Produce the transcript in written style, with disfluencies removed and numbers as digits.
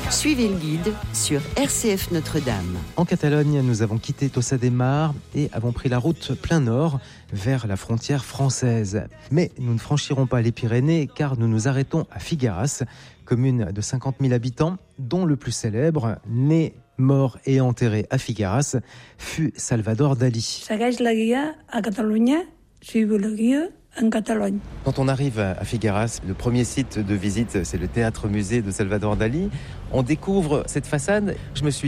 Suivez le guide sur RCF Notre-Dame. En Catalogne, nous avons quitté Tossa de Mar et avons pris la route plein nord vers la frontière française. Mais nous ne franchirons pas les Pyrénées car nous nous arrêtons à Figueras, commune de 50 000 habitants, dont le plus célèbre, né, mort et enterré à Figueras, fut Salvador Dalí. Segueix la guia a Catalunya, suivez la guia en Catalogne. Quand on arrive à Figueras, le premier site de visite, c'est le théâtre-musée de Salvador Dalí. On découvre cette façade. Je me suis